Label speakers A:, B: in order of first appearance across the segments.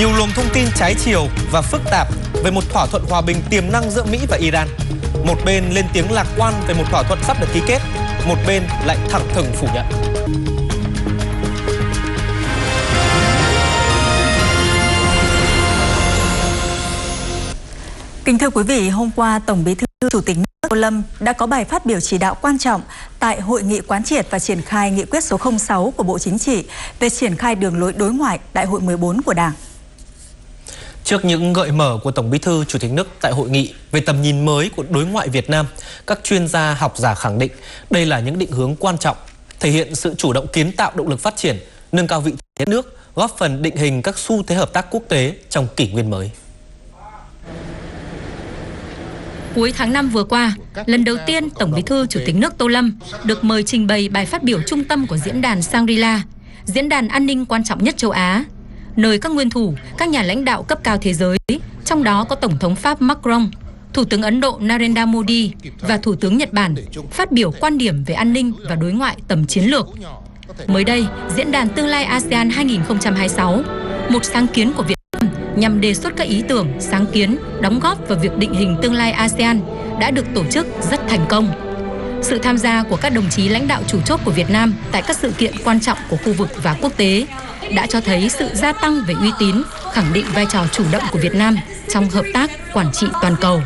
A: Nhiều luồng thông tin trái chiều và phức tạp về một thỏa thuận hòa bình tiềm năng giữa Mỹ và Iran. Một bên lên tiếng lạc quan về một thỏa thuận sắp được ký kết, một bên lại thẳng thừng phủ nhận.
B: Kính thưa quý vị, hôm qua Tổng Bí thư Chủ tịch nước Tô Lâm đã có bài phát biểu chỉ đạo quan trọng tại Hội nghị quán triệt và triển khai nghị quyết số 06 của Bộ Chính trị về triển khai đường lối đối ngoại Đại hội 14 của Đảng.
A: Trước những gợi mở của Tổng Bí thư Chủ tịch nước tại hội nghị về tầm nhìn mới của đối ngoại Việt Nam, các chuyên gia học giả khẳng định đây là những định hướng quan trọng, thể hiện sự chủ động kiến tạo động lực phát triển, nâng cao vị thế nước, góp phần định hình các xu thế hợp tác quốc tế trong kỷ nguyên mới.
C: Cuối tháng 5 vừa qua, lần đầu tiên Tổng Bí thư Chủ tịch nước Tô Lâm được mời trình bày bài phát biểu trung tâm của diễn đàn Shangri-La, diễn đàn an ninh quan trọng nhất châu Á, nơi các nguyên thủ, các nhà lãnh đạo cấp cao thế giới, trong đó có Tổng thống Pháp Macron, Thủ tướng Ấn Độ Narendra Modi và Thủ tướng Nhật Bản phát biểu quan điểm về an ninh và đối ngoại tầm chiến lược. Mới đây, diễn đàn Tương lai ASEAN 2026, một sáng kiến của Việt Nam nhằm đề xuất các ý tưởng, sáng kiến, đóng góp vào việc định hình tương lai ASEAN đã được tổ chức rất thành công. Sự tham gia của các đồng chí lãnh đạo chủ chốt của Việt Nam tại các sự kiện quan trọng của khu vực và quốc tế đã cho thấy sự gia tăng về uy tín, khẳng định vai trò chủ động của Việt Nam trong hợp tác quản trị toàn cầu.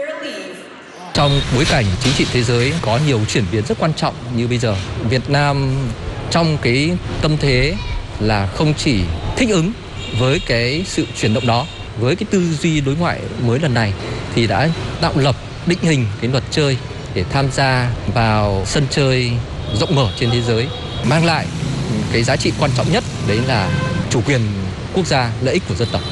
D: Trong bối cảnh chính trị thế giới có nhiều chuyển biến rất quan trọng như bây giờ, Việt Nam trong cái tâm thế là không chỉ thích ứng với cái sự chuyển động đó, với cái tư duy đối ngoại mới lần này thì đã tạo lập, định hình cái luật chơi để tham gia vào sân chơi rộng mở trên thế giới, mang lại cái giá trị quan trọng nhất, đấy là chủ quyền quốc gia, lợi ích của dân tộc.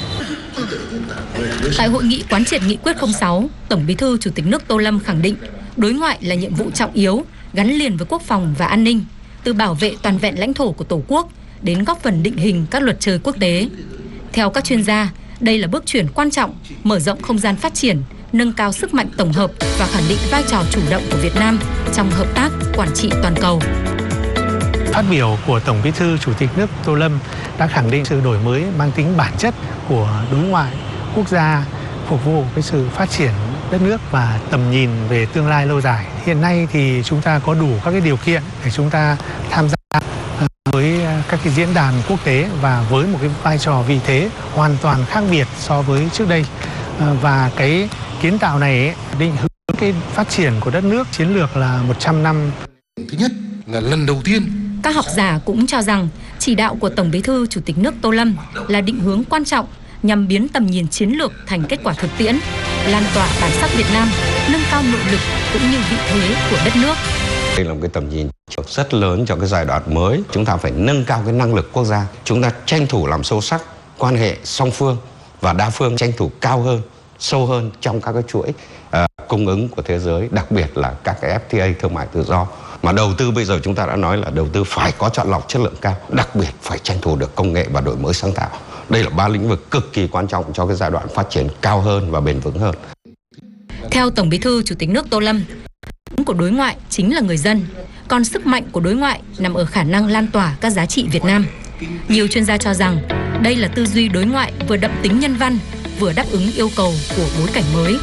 C: Tại hội nghị quán triệt nghị quyết 06, Tổng Bí thư Chủ tịch nước Tô Lâm khẳng định đối ngoại là nhiệm vụ trọng yếu, gắn liền với quốc phòng và an ninh, từ bảo vệ toàn vẹn lãnh thổ của Tổ quốc đến góp phần định hình các luật chơi quốc tế. Theo các chuyên gia, đây là bước chuyển quan trọng, mở rộng không gian phát triển, nâng cao sức mạnh tổng hợp và khẳng định vai trò chủ động của Việt Nam trong hợp tác quản trị toàn cầu.
E: Phát biểu của Tổng Bí thư Chủ tịch nước Tô Lâm đã khẳng định sự đổi mới mang tính bản chất của đối ngoại quốc gia, phục vụ cái sự phát triển đất nước và tầm nhìn về tương lai lâu dài. Hiện nay thì chúng ta có đủ các cái điều kiện để chúng ta tham gia với các cái diễn đàn quốc tế và với một cái vai trò vị thế hoàn toàn khác biệt so với trước đây. Và cái kiến tạo này định hướng cái phát triển của đất nước chiến lược là 100 năm.
F: Thứ nhất là lần đầu tiên.
C: Các học giả cũng cho rằng chỉ đạo của Tổng Bí thư Chủ tịch nước Tô Lâm là định hướng quan trọng nhằm biến tầm nhìn chiến lược thành kết quả thực tiễn, lan tỏa bản sắc Việt Nam, nâng cao nội lực cũng như vị thế của đất nước.
G: Đây là một cái tầm nhìn rất lớn cho cái giai đoạn mới. Chúng ta phải nâng cao cái năng lực quốc gia. Chúng ta tranh thủ làm sâu sắc quan hệ song phương và đa phương, tranh thủ cao hơn, sâu hơn trong các cái chuỗi cung ứng của thế giới, đặc biệt là các cái FTA thương mại tự do. Mà đầu tư bây giờ chúng ta đã nói là đầu tư phải có chọn lọc chất lượng cao, đặc biệt phải tranh thủ được công nghệ và đổi mới sáng tạo. Đây là 3 lĩnh vực cực kỳ quan trọng cho cái giai đoạn phát triển cao hơn và bền vững hơn.
C: Theo Tổng Bí thư Chủ tịch nước Tô Lâm, của đối ngoại chính là người dân, còn sức mạnh của đối ngoại nằm ở khả năng lan tỏa các giá trị Việt Nam. Nhiều chuyên gia cho rằng đây là tư duy đối ngoại vừa đậm tính nhân văn, vừa đáp ứng yêu cầu của bối cảnh mới.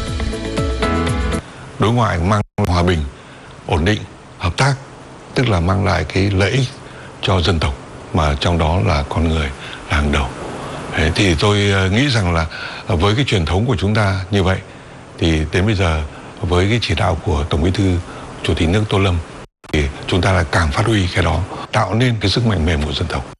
F: Đối ngoại mang hòa bình, ổn định, hợp tác, tức là mang lại cái lợi ích cho dân tộc, mà trong đó là con người là hàng đầu. Thế thì tôi nghĩ rằng là với cái truyền thống của chúng ta như vậy, thì đến bây giờ với cái chỉ đạo của Tổng Bí thư Chủ tịch nước Tô Lâm thì chúng ta là càng phát huy cái đó, tạo nên cái sức mạnh mềm của dân tộc.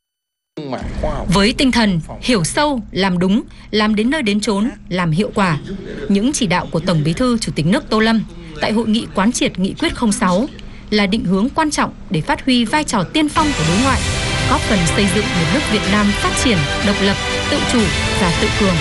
C: Với tinh thần hiểu sâu, làm đúng, làm đến nơi đến chốn, làm hiệu quả, những chỉ đạo của Tổng Bí thư Chủ tịch nước Tô Lâm tại hội nghị quán triệt nghị quyết 06 là định hướng quan trọng để phát huy vai trò tiên phong của đối ngoại, góp phần xây dựng một nước Việt Nam phát triển, độc lập, tự chủ và tự cường.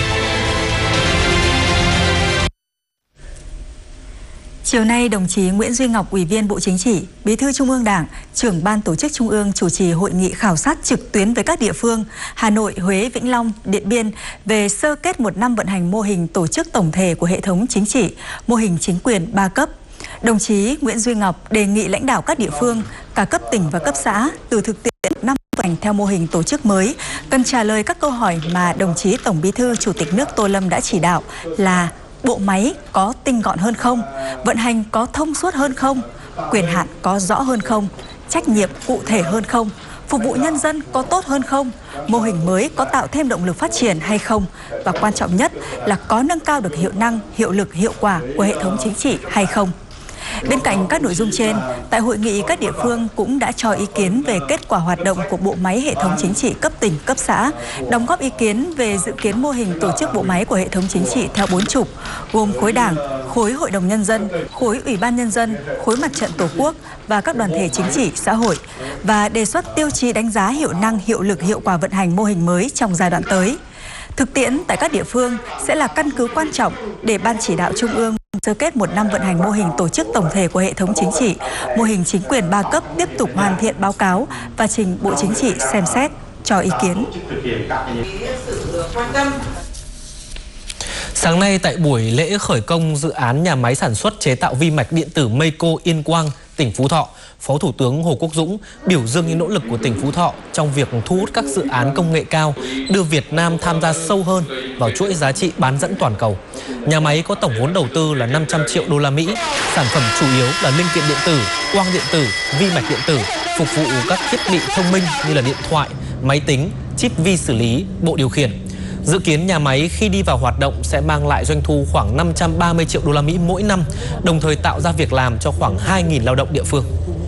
B: Chiều nay, đồng chí Nguyễn Duy Ngọc, Ủy viên Bộ Chính trị, Bí thư Trung ương Đảng, Trưởng Ban Tổ chức Trung ương chủ trì hội nghị khảo sát trực tuyến với các địa phương Hà Nội, Huế, Vĩnh Long, Điện Biên về sơ kết 1 năm vận hành mô hình tổ chức tổng thể của hệ thống chính trị, mô hình chính quyền 3 cấp. Đồng chí Nguyễn Duy Ngọc đề nghị lãnh đạo các địa phương, cả cấp tỉnh và cấp xã từ thực tiễn 5 vận theo mô hình tổ chức mới cần trả lời các câu hỏi mà đồng chí Tổng Bí thư Chủ tịch nước Tô Lâm đã chỉ đạo là bộ máy có tinh gọn hơn không, vận hành có thông suốt hơn không, quyền hạn có rõ hơn không, trách nhiệm cụ thể hơn không, phục vụ nhân dân có tốt hơn không, mô hình mới có tạo thêm động lực phát triển hay không, và quan trọng nhất là có nâng cao được hiệu năng, hiệu lực, hiệu quả của hệ thống chính trị hay không. Bên cạnh các nội dung trên, tại hội nghị các địa phương cũng đã cho ý kiến về kết quả hoạt động của bộ máy hệ thống chính trị cấp tỉnh, cấp xã, đóng góp ý kiến về dự kiến mô hình tổ chức bộ máy của hệ thống chính trị theo 4 trục, gồm khối đảng, khối hội đồng nhân dân, khối ủy ban nhân dân, khối mặt trận tổ quốc và các đoàn thể chính trị, xã hội, và đề xuất tiêu chí đánh giá hiệu năng, hiệu lực, hiệu quả vận hành mô hình mới trong giai đoạn tới. Thực tiễn tại các địa phương sẽ là căn cứ quan trọng để Ban Chỉ đạo Trung ương sơ kết 1 năm vận hành mô hình tổ chức tổng thể của hệ thống chính trị, mô hình chính quyền 3 cấp tiếp tục hoàn thiện báo cáo và trình Bộ Chính trị xem xét, cho ý kiến.
A: Sáng nay tại buổi lễ khởi công dự án nhà máy sản xuất chế tạo vi mạch điện tử Meico Yên Quang, tỉnh Phú Thọ, Phó Thủ tướng Hồ Quốc Dũng biểu dương những nỗ lực của tỉnh Phú Thọ trong việc thu hút các dự án công nghệ cao, đưa Việt Nam tham gia sâu hơn vào chuỗi giá trị bán dẫn toàn cầu. Nhà máy có tổng vốn đầu tư là 500 triệu đô la Mỹ, sản phẩm chủ yếu là linh kiện điện tử, quang điện tử, vi mạch điện tử, phục vụ các thiết bị thông minh như là điện thoại, máy tính, chip vi xử lý, bộ điều khiển. Dự kiến nhà máy khi đi vào hoạt động sẽ mang lại doanh thu khoảng 530 triệu đô la Mỹ mỗi năm, đồng thời tạo ra việc làm cho khoảng 2.000 lao động địa phương.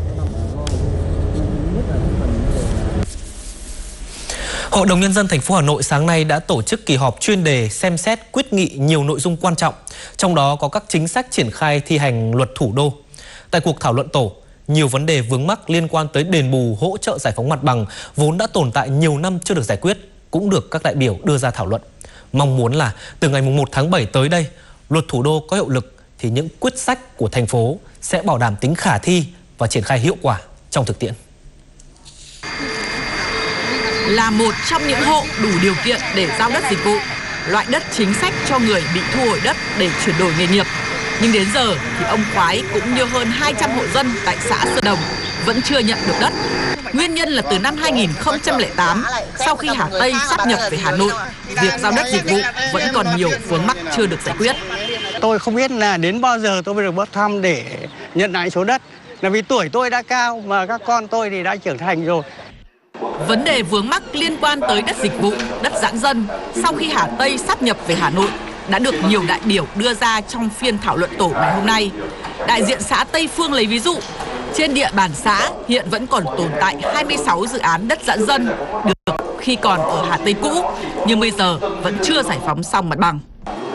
A: Hội đồng Nhân dân thành phố Hà Nội sáng nay đã tổ chức kỳ họp chuyên đề xem xét quyết nghị nhiều nội dung quan trọng, trong đó có các chính sách triển khai thi hành luật thủ đô. Tại cuộc thảo luận tổ, nhiều vấn đề vướng mắc liên quan tới đền bù, hỗ trợ giải phóng mặt bằng vốn đã tồn tại nhiều năm chưa được giải quyết cũng được các đại biểu đưa ra thảo luận. Mong muốn là từ ngày 1 tháng 7 tới đây, luật thủ đô có hiệu lực thì những quyết sách của thành phố sẽ bảo đảm tính khả thi và triển khai hiệu quả trong thực tiễn.
H: Là một trong những hộ đủ điều kiện để giao đất dịch vụ, loại đất chính sách cho người bị thu hồi đất để chuyển đổi nghề nghiệp. Nhưng đến giờ thì ông Khoái cũng như hơn 200 hộ dân tại xã Sơn Đồng vẫn chưa nhận được đất. Nguyên nhân là từ năm 2008, sau khi Hà Tây sáp nhập về Hà Nội, việc giao đất dịch vụ vẫn còn nhiều vướng mắc chưa được giải quyết.
I: Tôi không biết là đến bao giờ tôi mới được bốc thăm để nhận lại số đất. Là vì tuổi tôi đã cao mà các con tôi thì đã trưởng thành rồi.
H: Vấn đề vướng mắc liên quan tới đất dịch vụ, đất giãn dân sau khi Hà Tây sáp nhập về Hà Nội đã được nhiều đại biểu đưa ra trong phiên thảo luận tổ ngày hôm nay. Đại diện xã Tây Phương lấy ví dụ, trên địa bàn xã hiện vẫn còn tồn tại 26 dự án đất giãn dân được khi còn ở Hà Tây cũ, nhưng bây giờ vẫn chưa giải phóng xong mặt bằng.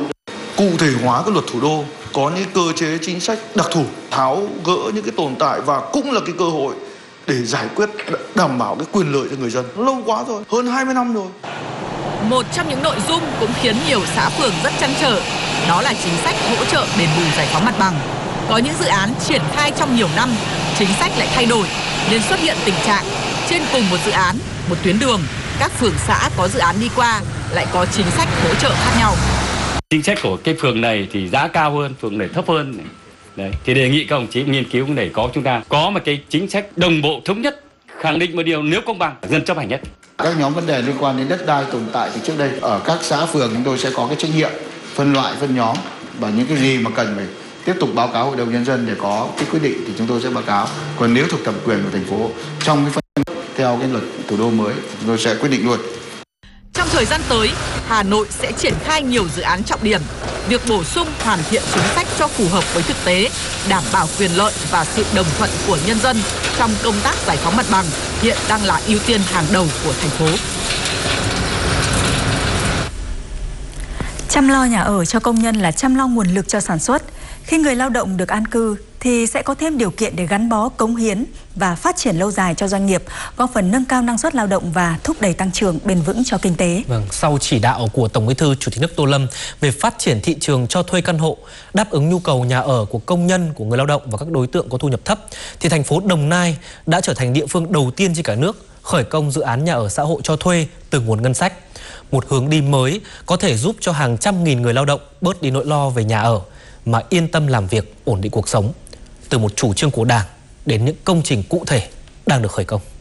J: Cụ thể hóa cái luật thủ đô, có những cơ chế chính sách đặc thù, tháo gỡ những cái tồn tại và cũng là cái cơ hội để giải quyết, đảm bảo cái quyền lợi cho người dân. Lâu quá rồi, hơn 20 năm rồi.
H: Một trong những nội dung cũng khiến nhiều xã phường rất trăn trở, đó là chính sách hỗ trợ đền bù giải phóng mặt bằng. Có những dự án triển khai trong nhiều năm, chính sách lại thay đổi, nên xuất hiện tình trạng trên cùng một dự án, một tuyến đường, các phường xã có dự án đi qua lại có chính sách hỗ trợ khác nhau.
K: Chính sách của cái phường này thì giá cao hơn, phường này thấp hơn. Đấy, thì đề nghị các đồng chí nghiên cứu để chúng ta có một cái chính sách đồng bộ thống nhất, khẳng định một điều nếu công bằng dân chấp hành nhất.
J: Các nhóm vấn đề liên quan đến đất đai tồn tại từ trước đây ở các xã phường chúng tôi sẽ có cái trách nhiệm phân loại, phân nhóm và những cái gì mà cần phải tiếp tục báo cáo Hội đồng Nhân dân để có cái quyết định thì chúng tôi sẽ báo cáo. Còn nếu thuộc thẩm quyền của thành phố trong cái phân theo cái luật thủ đô mới chúng tôi sẽ quyết định luôn.
H: Trong thời gian tới, Hà Nội sẽ triển khai nhiều dự án trọng điểm. Việc bổ sung hoàn thiện chính sách cho phù hợp với thực tế, đảm bảo quyền lợi và sự đồng thuận của nhân dân trong công tác giải phóng mặt bằng hiện đang là ưu tiên hàng đầu của thành phố.
B: Chăm lo nhà ở cho công nhân là chăm lo nguồn lực cho sản xuất. Khi người lao động được an cư thì sẽ có thêm điều kiện để gắn bó, cống hiến và phát triển lâu dài cho doanh nghiệp, góp phần nâng cao năng suất lao động và thúc đẩy tăng trưởng bền vững cho kinh tế.
A: Vâng, sau chỉ đạo của Tổng Bí thư Chủ tịch nước Tô Lâm về phát triển thị trường cho thuê căn hộ, đáp ứng nhu cầu nhà ở của công nhân, của người lao động và các đối tượng có thu nhập thấp, thì thành phố Đồng Nai đã trở thành địa phương đầu tiên trên cả nước khởi công dự án nhà ở xã hội cho thuê từ nguồn ngân sách. Một hướng đi mới có thể giúp cho hàng trăm nghìn người lao động bớt đi nỗi lo về nhà ở mà yên tâm làm việc, ổn định cuộc sống. Từ một chủ trương của Đảng đến những công trình cụ thể đang được khởi công.